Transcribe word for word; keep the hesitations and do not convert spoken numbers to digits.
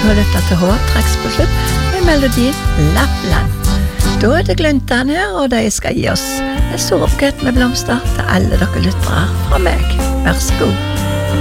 Du har lyttet til H-Treks på slutt med melodien Lappland. Da er det Glyntan her, og de skal gi oss en stor bukett med blomster til alle dere lyttere fra meg. Vær så god.